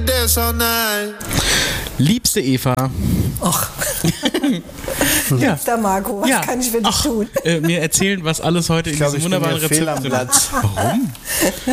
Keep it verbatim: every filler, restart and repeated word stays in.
Liebste Eva. Ach. Ja. Liebster Marco, was Ja. kann ich für dich Ach, tun? Äh, mir erzählen, was alles heute Ich in glaube, diesem ich bin wunderbaren hier fehl Rezept am drin Platz. ist. Warum?